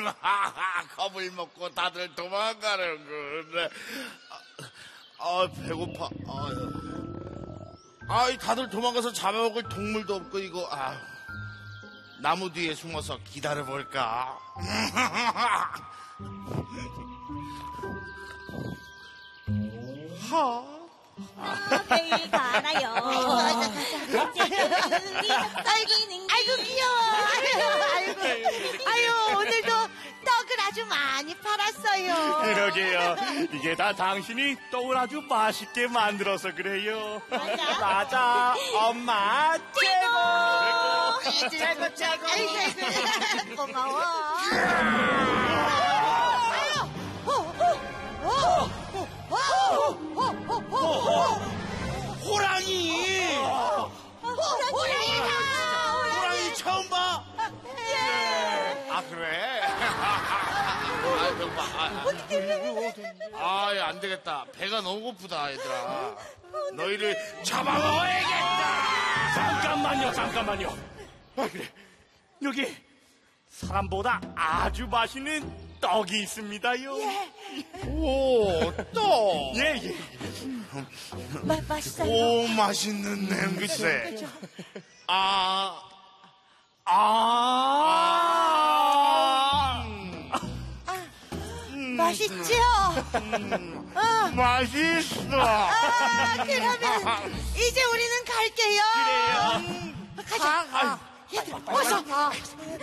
겁을 먹고 다들 도망가는군. 배고파. 다들 도망가서 잡아먹을 동물도 없고 이거. 나무 뒤에 숨어서 기다려볼까? 매일 가나요? 아이고 귀여워. 아유 오늘도 떡을 아주 많이 팔았어요. 그러게요. 이게 다 당신이 떡을 아주 맛있게 만들어서 그래요. 맞아. 엄마 최고. 최고. 아이고 고마워. 호랑이! 호랑이 처음 봐! 그래? 안 되겠다. 배가 너무 고프다, 얘들아. 너희를 잡아먹어야겠다! 잠깐만요. 그래. 여기 사람보다 아주 맛있는 떡이 있습니다요. 오, 떡! 예. 맛있어요. 오, 맛있는 냄새. 맛있죠? 맛있어. 그러면 이제 우리는 갈게요. 그래요. 가자. 얘들 어서.